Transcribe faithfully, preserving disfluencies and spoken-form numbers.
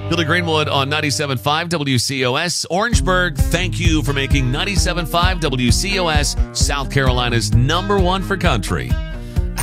Billy Greenwood on ninety-seven point five W C O S. Orangeburg, thank you for making ninety-seven point five W C O S South Carolina's number one for country.